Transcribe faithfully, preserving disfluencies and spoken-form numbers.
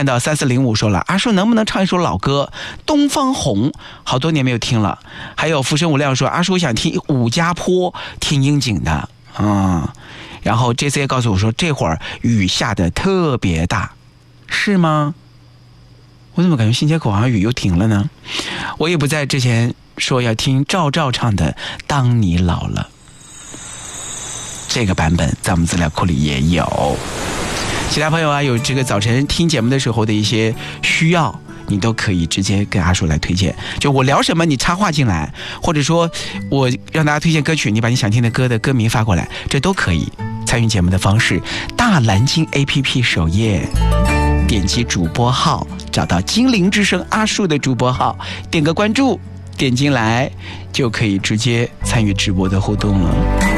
看到三四零五说了，阿叔能不能唱一首老歌《东方红》，好多年没有听了。还有浮生无量说，阿叔想听武家坡，听应景的啊、嗯。然后 J C 告诉我说，这会儿雨下得特别大，是吗？我怎么感觉新街口好像雨又停了呢？我也不在之前说要听赵照唱的《当你老了》，这个版本在我们资料库里也有。其他朋友啊，有这个早晨听节目的时候的一些需要，你都可以直接跟阿叔来推荐。就我聊什么，你插话进来，或者说我让大家推荐歌曲，你把你想听的歌的歌名发过来，这都可以。参与节目的方式，大蓝鲸 A P P 首页点击主播号，找到精灵之声阿树的主播号，点个关注，点进来就可以直接参与直播的互动了。